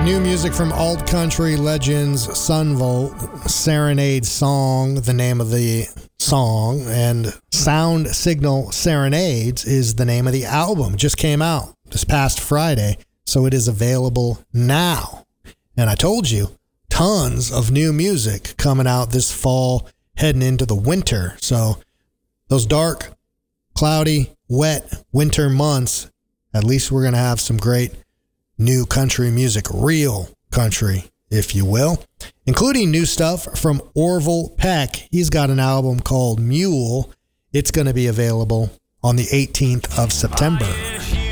New music from alt country legends Sunvolt, Serenade Song, the name of the song, and Sound Signal Serenades is the name of the album. Just came out this past Friday, so it is available now. And I told you, tons of new music coming out this fall, heading into the winter. So those dark, cloudy, wet winter months, at least we're going to have some great new country music, real country, if you will, including new stuff from Orville Peck. He's got an album called Mule. It's going to be available on the 18th of September.